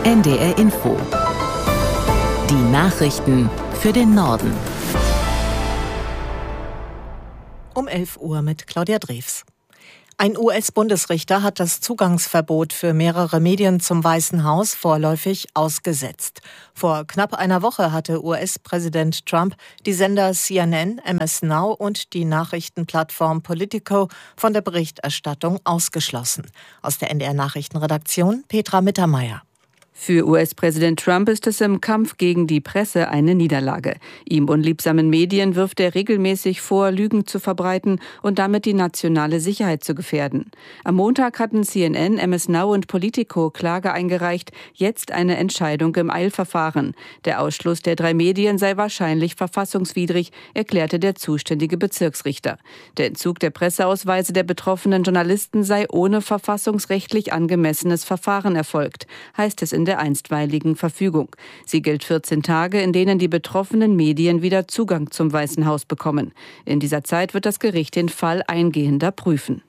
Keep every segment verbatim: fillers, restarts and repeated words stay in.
N D R Info. Die Nachrichten für den Norden. Um elf Uhr mit Claudia Drews. Ein U S-Bundesrichter hat das Zugangsverbot für mehrere Medien zum Weißen Haus vorläufig ausgesetzt. Vor knapp einer Woche hatte U S-Präsident Trump die Sender C N N, M S Now und die Nachrichtenplattform Politico von der Berichterstattung ausgeschlossen. Aus der N D R-Nachrichtenredaktion Petra Mittermeier. Für U S-Präsident Trump ist es im Kampf gegen die Presse eine Niederlage. Ihm unliebsamen Medien wirft er regelmäßig vor, Lügen zu verbreiten und damit die nationale Sicherheit zu gefährden. Am Montag hatten C N N, M S Now und Politico Klage eingereicht, jetzt eine Entscheidung im Eilverfahren. Der Ausschluss der drei Medien sei wahrscheinlich verfassungswidrig, erklärte der zuständige Bezirksrichter. Der Entzug der Presseausweise der betroffenen Journalisten sei ohne verfassungsrechtlich angemessenes Verfahren erfolgt, heißt es in der einstweiligen Verfügung. Sie gilt vierzehn Tage, in denen die betroffenen Medien wieder Zugang zum Weißen Haus bekommen. In dieser Zeit wird das Gericht den Fall eingehender prüfen.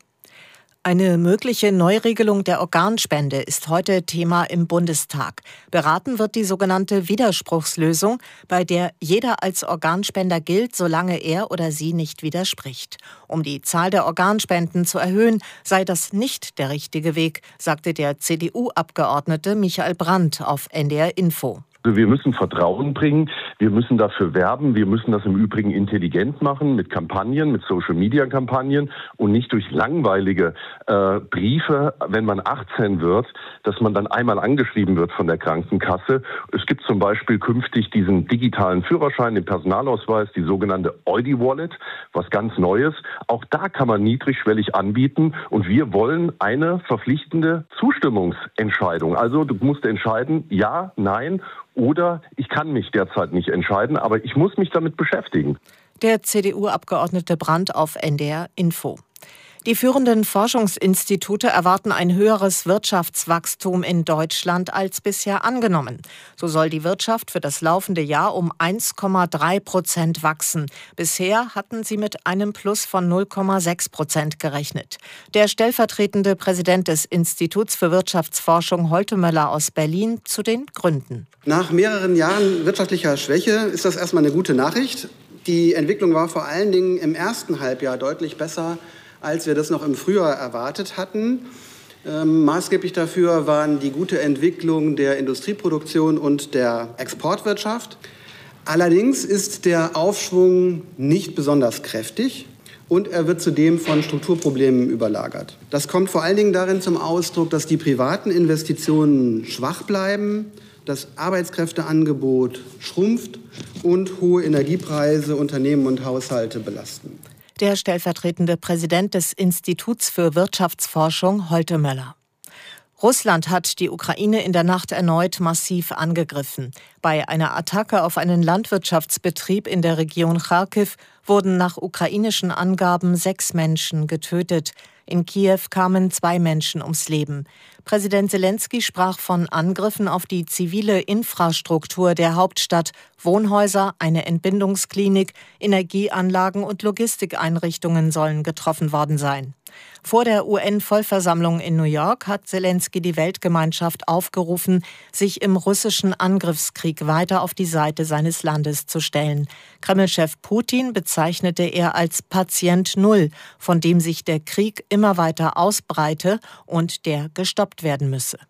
Eine mögliche Neuregelung der Organspende ist heute Thema im Bundestag. Beraten wird die sogenannte Widerspruchslösung, bei der jeder als Organspender gilt, solange er oder sie nicht widerspricht. Um die Zahl der Organspenden zu erhöhen, sei das nicht der richtige Weg, sagte der C D U-Abgeordnete Michael Brandt auf N D R Info. Wir müssen Vertrauen bringen, wir müssen dafür werben, wir müssen das im Übrigen intelligent machen mit Kampagnen, mit Social-Media-Kampagnen und nicht durch langweilige äh, Briefe, wenn man achtzehn wird, dass man dann einmal angeschrieben wird von der Krankenkasse. Es gibt zum Beispiel künftig diesen digitalen Führerschein, den Personalausweis, die sogenannte Eudi-Wallet, was ganz Neues. Auch da kann man niedrigschwellig anbieten und wir wollen eine verpflichtende Zustimmungsentscheidung. Also du musst entscheiden, ja, nein, oder ich kann mich derzeit nicht entscheiden, aber ich muss mich damit beschäftigen. Der C D U-Abgeordnete Brandt auf N D R Info. Die führenden Forschungsinstitute erwarten ein höheres Wirtschaftswachstum in Deutschland als bisher angenommen. So soll die Wirtschaft für das laufende Jahr um eins Komma drei Prozent wachsen. Bisher hatten sie mit einem Plus von null Komma sechs Prozent gerechnet. Der stellvertretende Präsident des Instituts für Wirtschaftsforschung Holte Möller aus Berlin zu den Gründen. Nach mehreren Jahren wirtschaftlicher Schwäche ist das erstmal eine gute Nachricht. Die Entwicklung war vor allen Dingen im ersten Halbjahr deutlich besser, als wir das noch im Frühjahr erwartet hatten. Ähm, maßgeblich dafür waren die gute Entwicklung der Industrieproduktion und der Exportwirtschaft. Allerdings ist der Aufschwung nicht besonders kräftig und er wird zudem von Strukturproblemen überlagert. Das kommt vor allen Dingen darin zum Ausdruck, dass die privaten Investitionen schwach bleiben, das Arbeitskräfteangebot schrumpft und hohe Energiepreise Unternehmen und Haushalte belasten. Der stellvertretende Präsident des Instituts für Wirtschaftsforschung Holte Möller. Russland hat die Ukraine in der Nacht erneut massiv angegriffen. Bei einer Attacke auf einen Landwirtschaftsbetrieb in der Region Charkiw wurden nach ukrainischen Angaben sechs Menschen getötet. In Kiew kamen zwei Menschen ums Leben. Präsident Selenskyj sprach von Angriffen auf die zivile Infrastruktur der Hauptstadt, Wohnhäuser, eine Entbindungsklinik, Energieanlagen und Logistikeinrichtungen sollen getroffen worden sein. Vor der U N-Vollversammlung in New York hat Selenskyj die Weltgemeinschaft aufgerufen, sich im russischen Angriffskrieg weiter auf die Seite seines Landes zu stellen. Kreml-Chef Putin bezeichnete er als Patient Null, von dem sich der Krieg immer weiter ausbreite und der gestoppt werden müsse.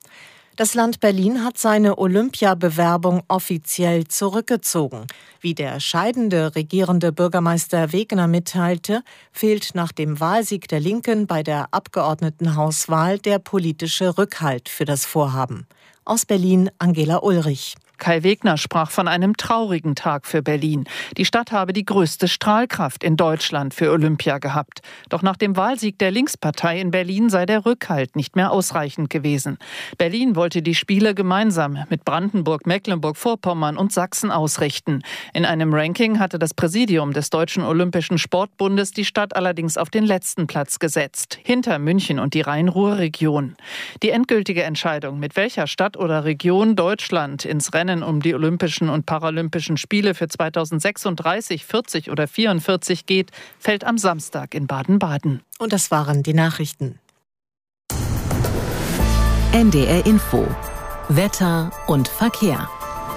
Das Land Berlin hat seine Olympiabewerbung offiziell zurückgezogen. Wie der scheidende regierende Bürgermeister Wegener mitteilte, fehlt nach dem Wahlsieg der Linken bei der Abgeordnetenhauswahl der politische Rückhalt für das Vorhaben. Aus Berlin Angela Ulrich. Kai Wegner sprach von einem traurigen Tag für Berlin. Die Stadt habe die größte Strahlkraft in Deutschland für Olympia gehabt. Doch nach dem Wahlsieg der Linkspartei in Berlin sei der Rückhalt nicht mehr ausreichend gewesen. Berlin wollte die Spiele gemeinsam mit Brandenburg, Mecklenburg-Vorpommern und Sachsen ausrichten. In einem Ranking hatte das Präsidium des Deutschen Olympischen Sportbundes die Stadt allerdings auf den letzten Platz gesetzt, hinter München und die Rhein-Ruhr-Region. Die endgültige Entscheidung, mit welcher Stadt oder Region Deutschland ins Rennen um die Olympischen und Paralympischen Spiele für zweitausendsechsunddreißig, vierzig oder vierundvierzig geht, fällt am Samstag in Baden-Baden. Und das waren die Nachrichten. N D R Info. Wetter und Verkehr.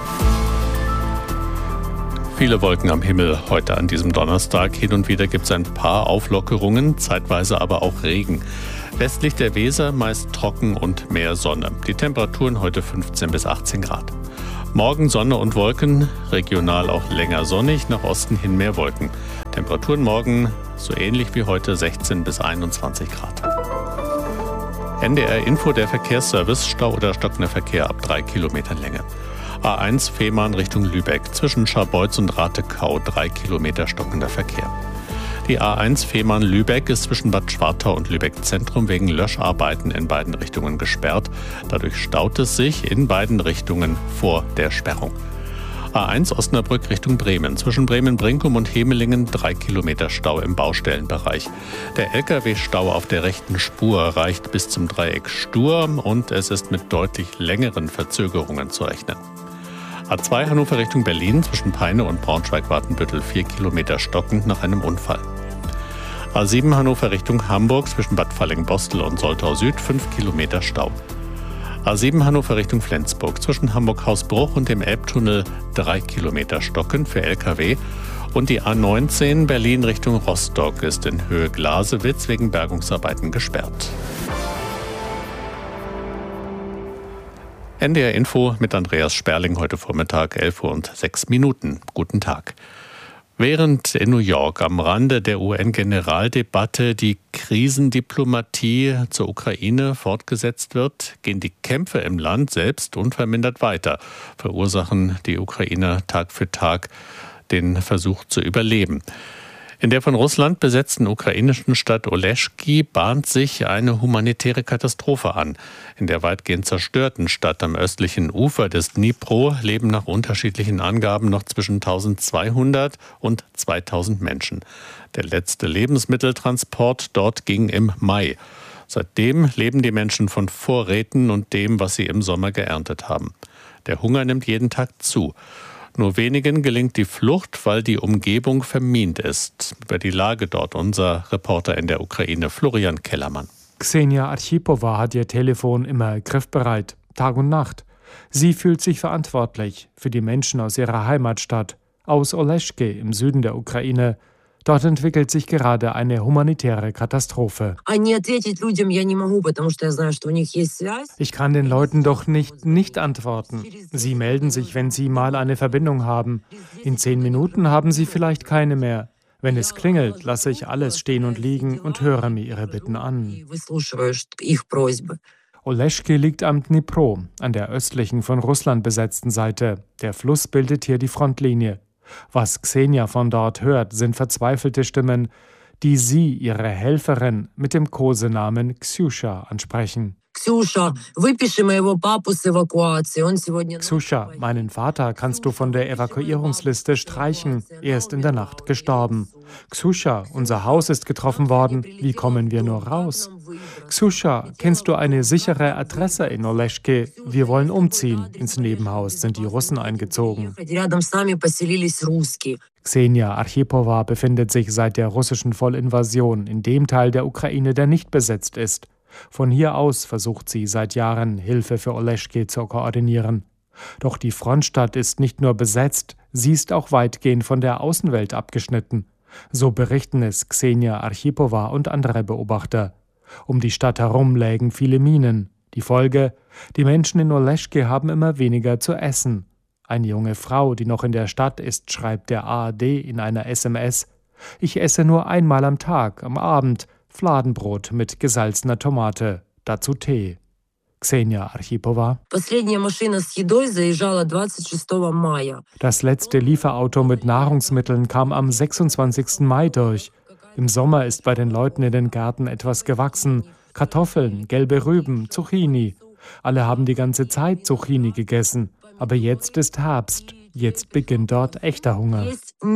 Viele Wolken am Himmel heute an diesem Donnerstag. Hin und wieder gibt es ein paar Auflockerungen, zeitweise aber auch Regen. Westlich der Weser meist trocken und mehr Sonne. Die Temperaturen heute fünfzehn bis achtzehn Grad. Morgen Sonne und Wolken, regional auch länger sonnig, nach Osten hin mehr Wolken. Temperaturen morgen so ähnlich wie heute sechzehn bis einundzwanzig Grad. N D R Info, der Verkehrsservice, Stau oder stockender Verkehr ab drei Kilometern Länge. A eins Fehmarn Richtung Lübeck, zwischen Scharbeutz und Ratekau drei Kilometer stockender Verkehr. Die A eins Fehmarn-Lübeck ist zwischen Bad Schwartau und Lübeck Zentrum wegen Löscharbeiten in beiden Richtungen gesperrt. Dadurch staut es sich in beiden Richtungen vor der Sperrung. A eins Osnabrück Richtung Bremen, zwischen Bremen-Brinkum und Hemelingen drei Kilometer Stau im Baustellenbereich. Der L K W-Stau auf der rechten Spur reicht bis zum Dreieck Stur und es ist mit deutlich längeren Verzögerungen zu rechnen. A zwei Hannover Richtung Berlin, zwischen Peine und Braunschweig-Watenbüttel vier Kilometer stockend nach einem Unfall. A sieben Hannover Richtung Hamburg, zwischen Bad Falling-Bostel und Soltau Süd fünf Kilometer Stau. A sieben Hannover Richtung Flensburg, zwischen Hamburg-Hausbruch und dem Elbtunnel drei Kilometer stockend für L K W. Und die A neunzehn Berlin Richtung Rostock ist in Höhe Glasewitz wegen Bergungsarbeiten gesperrt. N D R Info mit Andreas Sperling heute Vormittag, elf Uhr und sechs Minuten. Guten Tag. Während in New York am Rande der U N-Generaldebatte die Krisendiplomatie zur Ukraine fortgesetzt wird, gehen die Kämpfe im Land selbst unvermindert weiter, verursachen die Ukrainer Tag für Tag den Versuch zu überleben. In der von Russland besetzten ukrainischen Stadt Oleschki bahnt sich eine humanitäre Katastrophe an. In der weitgehend zerstörten Stadt am östlichen Ufer des Dnipro leben nach unterschiedlichen Angaben noch zwischen eintausendzweihundert und zweitausend Menschen. Der letzte Lebensmitteltransport dort ging im Mai. Seitdem leben die Menschen von Vorräten und dem, was sie im Sommer geerntet haben. Der Hunger nimmt jeden Tag zu. Nur wenigen gelingt die Flucht, weil die Umgebung vermint ist. Über die Lage dort unser Reporter in der Ukraine, Florian Kellermann. Ksenia Archipowa hat ihr Telefon immer griffbereit, Tag und Nacht. Sie fühlt sich verantwortlich für die Menschen aus ihrer Heimatstadt, aus Oleschki im Süden der Ukraine. Dort entwickelt sich gerade eine humanitäre Katastrophe. Ich kann den Leuten doch nicht nicht antworten. Sie melden sich, wenn sie mal eine Verbindung haben. In zehn Minuten haben sie vielleicht keine mehr. Wenn es klingelt, lasse ich alles stehen und liegen und höre mir ihre Bitten an. Oleschki liegt am Dnipro, an der östlichen von Russland besetzten Seite. Der Fluss bildet hier die Frontlinie. Was Ksenia von dort hört, sind verzweifelte Stimmen, die sie, ihre Helferin, mit dem Kosenamen Ksjuscha ansprechen. Ksjuscha, meinen Vater kannst du von der Evakuierungsliste streichen. Er ist in der Nacht gestorben. Ksjuscha, unser Haus ist getroffen worden. Wie kommen wir nur raus? Ksjuscha, kennst du eine sichere Adresse in Oleschki? Wir wollen umziehen. Ins Nebenhaus sind die Russen eingezogen. Ksenia Archipowa befindet sich seit der russischen Vollinvasion in dem Teil der Ukraine, der nicht besetzt ist. Von hier aus versucht sie seit Jahren, Hilfe für Oleschki zu koordinieren. Doch die Frontstadt ist nicht nur besetzt, sie ist auch weitgehend von der Außenwelt abgeschnitten. So berichten es Ksenia Archipowa und andere Beobachter. Um die Stadt herum lägen viele Minen. Die Folge: Die Menschen in Oleschki haben immer weniger zu essen. Eine junge Frau, die noch in der Stadt ist, schreibt der A R D in einer S M S: Ich esse nur einmal am Tag, am Abend, Fladenbrot mit gesalzener Tomate, dazu Tee. Ksenia Archipowa. Das letzte Lieferauto mit Nahrungsmitteln kam am sechsundzwanzigsten Mai durch. Im Sommer ist bei den Leuten in den Gärten etwas gewachsen. Kartoffeln, gelbe Rüben, Zucchini. Alle haben die ganze Zeit Zucchini gegessen. Aber jetzt ist Herbst. Jetzt beginnt dort echter Hunger.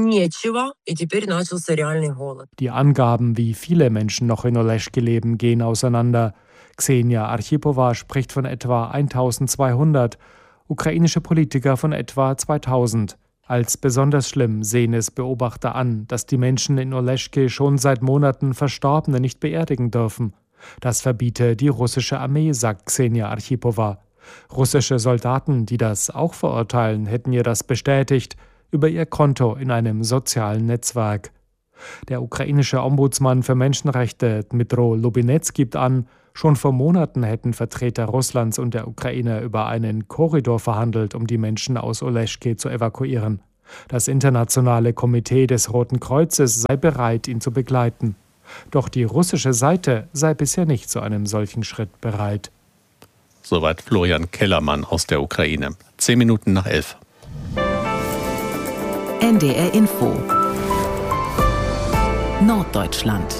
Die Angaben, wie viele Menschen noch in Oleschki leben, gehen auseinander. Ksenia Archipowa spricht von etwa eintausendzweihundert, ukrainische Politiker von etwa zweitausend. Als besonders schlimm sehen es Beobachter an, dass die Menschen in Oleschki schon seit Monaten Verstorbene nicht beerdigen dürfen. Das verbiete die russische Armee, sagt Ksenia Archipowa. Russische Soldaten, die das auch verurteilen, hätten ihr das bestätigt über ihr Konto in einem sozialen Netzwerk. Der ukrainische Ombudsmann für Menschenrechte Dmytro Lubinets gibt an, schon vor Monaten hätten Vertreter Russlands und der Ukraine über einen Korridor verhandelt, um die Menschen aus Oleschke zu evakuieren. Das internationale Komitee des Roten Kreuzes sei bereit, ihn zu begleiten. Doch die russische Seite sei bisher nicht zu einem solchen Schritt bereit. Soweit Florian Kellermann aus der Ukraine. Zehn Minuten nach elf. N D R Info Norddeutschland.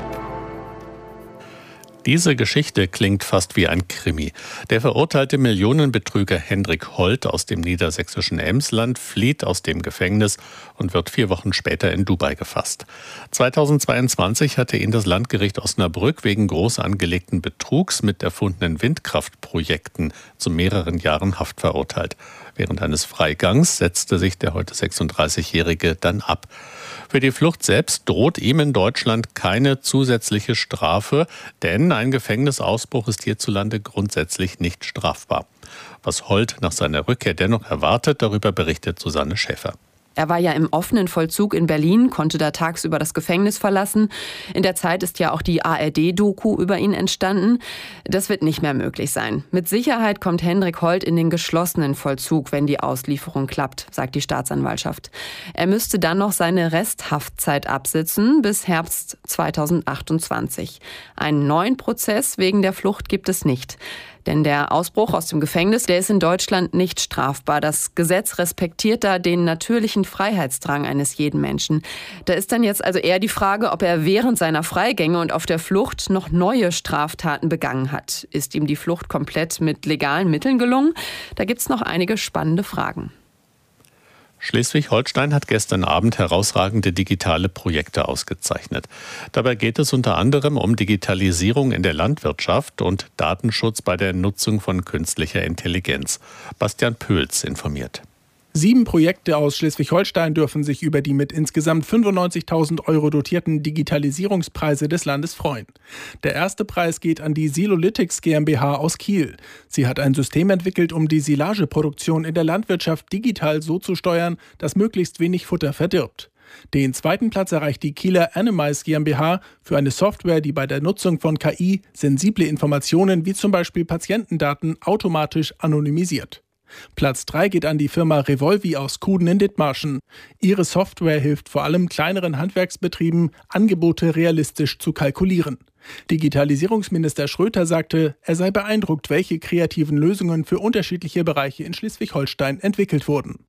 Diese Geschichte klingt fast wie ein Krimi. Der verurteilte Millionenbetrüger Hendrik Holt aus dem niedersächsischen Emsland flieht aus dem Gefängnis und wird vier Wochen später in Dubai gefasst. zweitausendzweiundzwanzig hatte ihn das Landgericht Osnabrück wegen groß angelegten Betrugs mit erfundenen Windkraftprojekten zu mehreren Jahren Haft verurteilt. Während eines Freigangs setzte sich der heute sechsunddreißigjährige dann ab. Für die Flucht selbst droht ihm in Deutschland keine zusätzliche Strafe, denn ein Gefängnisausbruch ist hierzulande grundsätzlich nicht strafbar. Was Holt nach seiner Rückkehr dennoch erwartet, darüber berichtet Susanne Schäfer. Er war ja im offenen Vollzug in Berlin, konnte da tagsüber das Gefängnis verlassen. In der Zeit ist ja auch die A R D-Doku über ihn entstanden. Das wird nicht mehr möglich sein. Mit Sicherheit kommt Hendrik Holt in den geschlossenen Vollzug, wenn die Auslieferung klappt, sagt die Staatsanwaltschaft. Er müsste dann noch seine Resthaftzeit absitzen bis Herbst zweitausendachtundzwanzig. Einen neuen Prozess wegen der Flucht gibt es nicht. Denn der Ausbruch aus dem Gefängnis, der ist in Deutschland nicht strafbar. Das Gesetz respektiert da den natürlichen Freiheitsdrang eines jeden Menschen. Da ist dann jetzt also eher die Frage, ob er während seiner Freigänge und auf der Flucht noch neue Straftaten begangen hat. Ist ihm die Flucht komplett mit legalen Mitteln gelungen? Da gibt's noch einige spannende Fragen. Schleswig-Holstein hat gestern Abend herausragende digitale Projekte ausgezeichnet. Dabei geht es unter anderem um Digitalisierung in der Landwirtschaft und Datenschutz bei der Nutzung von künstlicher Intelligenz. Bastian Pöls informiert. Sieben Projekte aus Schleswig-Holstein dürfen sich über die mit insgesamt fünfundneunzigtausend Euro dotierten Digitalisierungspreise des Landes freuen. Der erste Preis geht an die Silolytics GmbH aus Kiel. Sie hat ein System entwickelt, um die Silageproduktion in der Landwirtschaft digital so zu steuern, dass möglichst wenig Futter verdirbt. Den zweiten Platz erreicht die Kieler Animise GmbH für eine Software, die bei der Nutzung von K I sensible Informationen wie zum Beispiel Patientendaten automatisch anonymisiert. Platz drei geht an die Firma Revolvi aus Kuden in Dithmarschen. Ihre Software hilft vor allem kleineren Handwerksbetrieben, Angebote realistisch zu kalkulieren. Digitalisierungsminister Schröter sagte, er sei beeindruckt, welche kreativen Lösungen für unterschiedliche Bereiche in Schleswig-Holstein entwickelt wurden.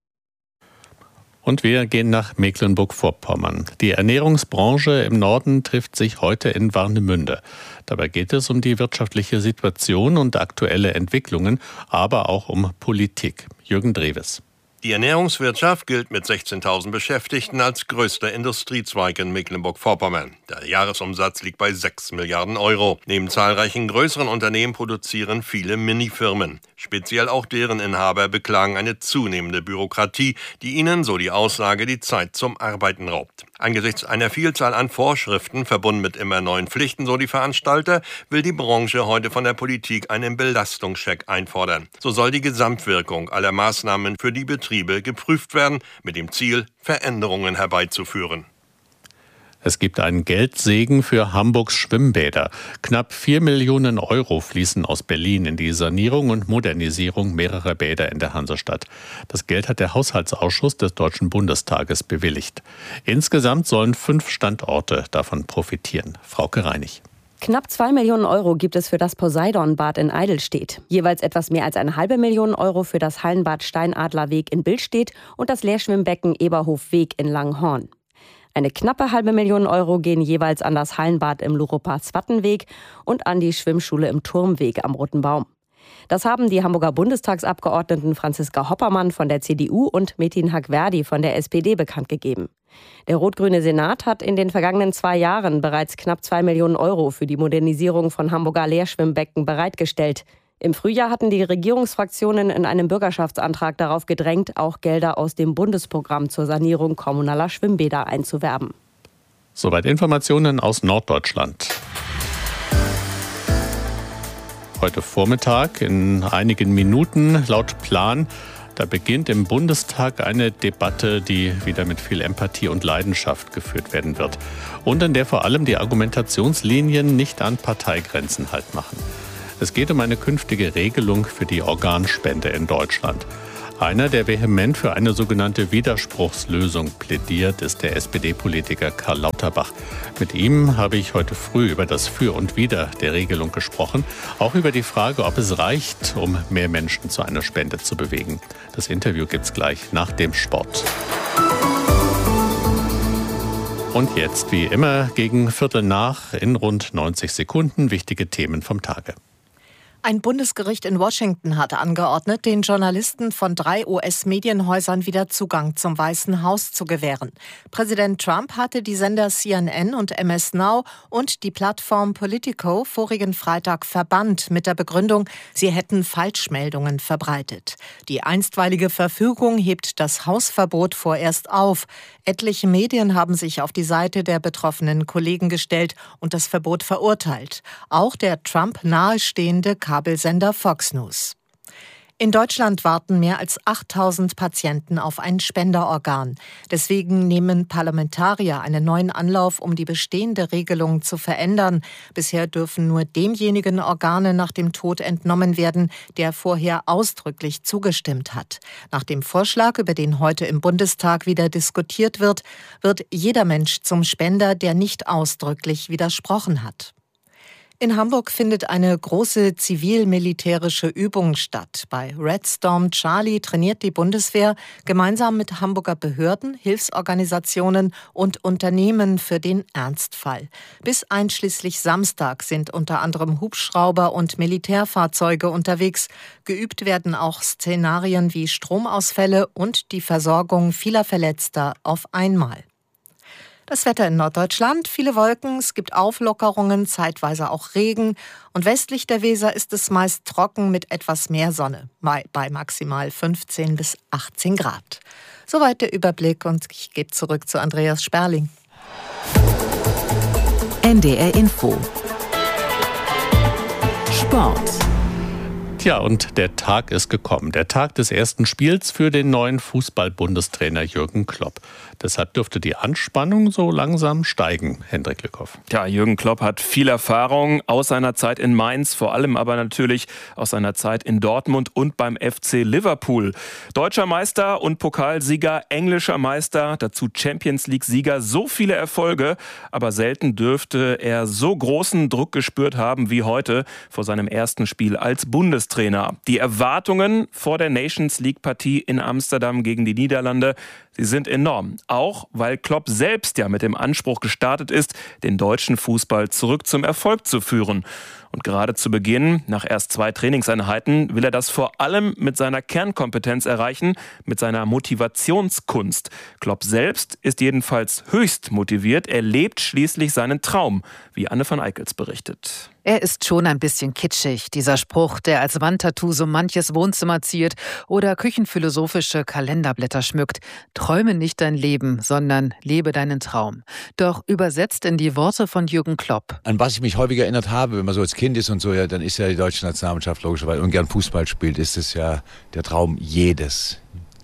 Und wir gehen nach Mecklenburg-Vorpommern. Die Ernährungsbranche im Norden trifft sich heute in Warnemünde. Dabei geht es um die wirtschaftliche Situation und aktuelle Entwicklungen, aber auch um Politik. Jürgen Dreves. Die Ernährungswirtschaft gilt mit sechzehntausend Beschäftigten als größter Industriezweig in Mecklenburg-Vorpommern. Der Jahresumsatz liegt bei sechs Milliarden Euro. Neben zahlreichen größeren Unternehmen produzieren viele Minifirmen. Speziell auch deren Inhaber beklagen eine zunehmende Bürokratie, die ihnen, so die Aussage, die Zeit zum Arbeiten raubt. Angesichts einer Vielzahl an Vorschriften, verbunden mit immer neuen Pflichten, so die Veranstalter, will die Branche heute von der Politik einen Belastungscheck einfordern. So soll die Gesamtwirkung aller Maßnahmen für die Betriebe geprüft werden, mit dem Ziel, Veränderungen herbeizuführen. Es gibt einen Geldsegen für Hamburgs Schwimmbäder. Knapp vier Millionen Euro fließen aus Berlin in die Sanierung und Modernisierung mehrerer Bäder in der Hansestadt. Das Geld hat der Haushaltsausschuss des Deutschen Bundestages bewilligt. Insgesamt sollen fünf Standorte davon profitieren. Frauke Reinig. Knapp zwei Millionen Euro gibt es für das Poseidon-Bad in Eidelstedt. Jeweils etwas mehr als eine halbe Million Euro für das Hallenbad Steinadlerweg in Billstedt und das Leerschwimmbecken Eberhofweg in Langhorn. Eine knappe halbe Million Euro gehen jeweils an das Hallenbad im Luropa-Zwatten-Weg und an die Schwimmschule im Turmweg am Roten Baum. Das haben die Hamburger Bundestagsabgeordneten Franziska Hoppermann von der C D U und Metin Hagverdi von der S P D bekannt gegeben. Der rot-grüne Senat hat in den vergangenen zwei Jahren bereits knapp zwei Millionen Euro für die Modernisierung von Hamburger Leerschwimmbecken bereitgestellt. Im Frühjahr hatten die Regierungsfraktionen in einem Bürgerschaftsantrag darauf gedrängt, auch Gelder aus dem Bundesprogramm zur Sanierung kommunaler Schwimmbäder einzuwerben. Soweit Informationen aus Norddeutschland. heute Vormittag in einigen Minuten laut Plan. Da beginnt im Bundestag eine Debatte, die wieder mit viel Empathie und Leidenschaft geführt werden wird. Und in der vor allem die Argumentationslinien nicht an Parteigrenzen Halt machen. Es geht um eine künftige Regelung für die Organspende in Deutschland. Einer, der vehement für eine sogenannte Widerspruchslösung plädiert, ist der S P D-Politiker Karl Lauterbach. Mit ihm habe ich heute früh über das Für und Wider der Regelung gesprochen. Auch über die Frage, ob es reicht, um mehr Menschen zu einer Spende zu bewegen. Das Interview gibt's gleich nach dem Sport. Und jetzt, wie immer, gegen Viertel nach in rund neunzig Sekunden wichtige Themen vom Tage. Ein Bundesgericht in Washington hat angeordnet, den Journalisten von drei U S-Medienhäusern wieder Zugang zum Weißen Haus zu gewähren. Präsident Trump hatte die Sender C N N und M S Now und die Plattform Politico vorigen Freitag verbannt mit der Begründung, sie hätten Falschmeldungen verbreitet. Die einstweilige Verfügung hebt das Hausverbot vorerst auf. Etliche Medien haben sich auf die Seite der betroffenen Kollegen gestellt und das Verbot verurteilt. Auch der Trump nahestehende Kabelsender Fox News. In Deutschland warten mehr als achttausend Patienten auf ein Spenderorgan. Deswegen nehmen Parlamentarier einen neuen Anlauf, um die bestehende Regelung zu verändern. Bisher dürfen nur demjenigen Organe nach dem Tod entnommen werden, der vorher ausdrücklich zugestimmt hat. Nach dem Vorschlag, über den heute im Bundestag wieder diskutiert wird, wird jeder Mensch zum Spender, der nicht ausdrücklich widersprochen hat. In Hamburg findet eine große zivil-militärische Übung statt. Bei Red Storm Charlie trainiert die Bundeswehr gemeinsam mit Hamburger Behörden, Hilfsorganisationen und Unternehmen für den Ernstfall. Bis einschließlich Samstag sind unter anderem Hubschrauber und Militärfahrzeuge unterwegs. Geübt werden auch Szenarien wie Stromausfälle und die Versorgung vieler Verletzter auf einmal. Das Wetter in Norddeutschland, viele Wolken, es gibt Auflockerungen, zeitweise auch Regen. Und westlich der Weser ist es meist trocken mit etwas mehr Sonne, bei maximal fünfzehn bis achtzehn Grad. Soweit der Überblick und ich gebe zurück zu Andreas Sperling. N D R Info. Sport. Tja, und der Tag ist gekommen. Der Tag des ersten Spiels für den neuen Fußball-Bundestrainer Jürgen Klopp. Deshalb dürfte die Anspannung so langsam steigen, Hendrik Lückhoff. Ja, Jürgen Klopp hat viel Erfahrung aus seiner Zeit in Mainz, vor allem aber natürlich aus seiner Zeit in Dortmund und beim F C Liverpool. Deutscher Meister und Pokalsieger, englischer Meister, dazu Champions-League-Sieger. So viele Erfolge, aber selten dürfte er so großen Druck gespürt haben wie heute vor seinem ersten Spiel als Bundestrainer. Die Erwartungen vor der Nations-League-Partie in Amsterdam gegen die Niederlande, sie sind enorm. Auch weil Klopp selbst ja mit dem Anspruch gestartet ist, den deutschen Fußball zurück zum Erfolg zu führen. Und gerade zu Beginn, nach erst zwei Trainingseinheiten, will er das vor allem mit seiner Kernkompetenz erreichen, mit seiner Motivationskunst. Klopp selbst ist jedenfalls höchst motiviert. Er lebt schließlich seinen Traum, wie Anne van Eickels berichtet. Er ist schon ein bisschen kitschig, dieser Spruch, der als Wandtattoo so manches Wohnzimmer ziert oder küchenphilosophische Kalenderblätter schmückt. Träume nicht dein Leben, sondern lebe deinen Traum. Doch übersetzt in die Worte von Jürgen Klopp. An was ich mich häufig erinnert habe, wenn man so als Kind ist und so, ja, dann ist ja die deutsche Nationalmannschaft logischerweise und gern Fußball spielt, ist es ja der Traum jedes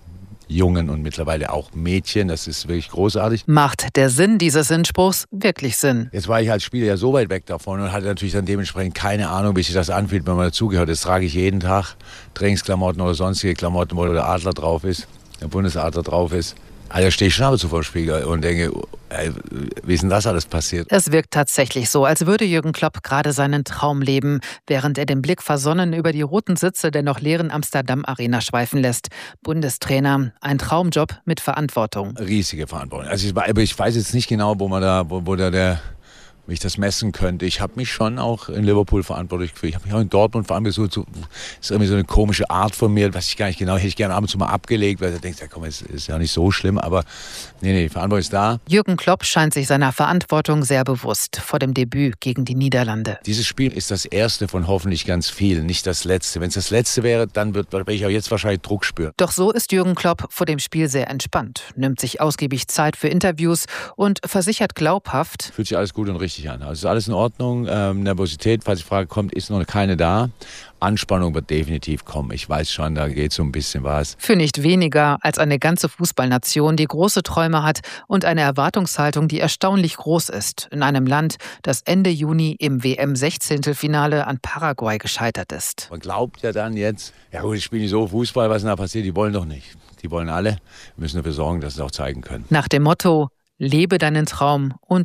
Jungen und mittlerweile auch Mädchen. Das ist wirklich großartig. Macht der Sinn dieses Sinnspruchs wirklich Sinn? Jetzt war ich als Spieler ja so weit weg davon und hatte natürlich dann dementsprechend keine Ahnung, wie sich das anfühlt, wenn man dazugehört. Das trage ich jeden Tag. Trainingsklamotten oder sonstige Klamotten, wo der Adler drauf ist, der Bundesadler drauf ist. Also stehe ich schon ab und zu vor dem Spiegel und denke, ey, wie ist denn das alles passiert? Es wirkt tatsächlich so, als würde Jürgen Klopp gerade seinen Traum leben, während er den Blick versonnen über die roten Sitze der noch leeren Amsterdam-Arena schweifen lässt. Bundestrainer, ein Traumjob mit Verantwortung. Riesige Verantwortung. Also ich, aber ich weiß jetzt nicht genau, wo man da, wo, wo da der wie ich das messen könnte. Ich habe mich schon auch in Liverpool verantwortlich gefühlt. Ich habe mich auch in Dortmund verantwortlich gefühlt. So, das ist irgendwie so eine komische Art von mir, was ich gar nicht genau, hätte ich gerne ab und zu mal abgelegt, weil du denkst, ja komm, es ist ja nicht so schlimm, aber nee, nee, die Verantwortung ist da. Jürgen Klopp scheint sich seiner Verantwortung sehr bewusst vor dem Debüt gegen die Niederlande. Dieses Spiel ist das erste von hoffentlich ganz vielen, nicht das letzte. Wenn es das letzte wäre, dann wird, werde ich auch jetzt wahrscheinlich Druck spüren. Doch so ist Jürgen Klopp vor dem Spiel sehr entspannt, nimmt sich ausgiebig Zeit für Interviews und versichert glaubhaft, fühlt sich alles gut und richtig richtig an. Also ist alles in Ordnung. Ähm, Nervosität, falls die Frage kommt, ist noch keine da. Anspannung wird definitiv kommen. Ich weiß schon, da geht so ein bisschen was. Für nicht weniger als eine ganze Fußballnation, die große Träume hat und eine Erwartungshaltung, die erstaunlich groß ist. In einem Land, das Ende Juni im W M-Sechzehntelfinale an Paraguay gescheitert ist. Man glaubt ja dann jetzt, ja gut, ich spiele nicht so Fußball, was denn da passiert? Die wollen doch nicht. Die wollen alle. Wir müssen dafür sorgen, dass sie es auch zeigen können. Nach dem Motto: Lebe deinen Traum und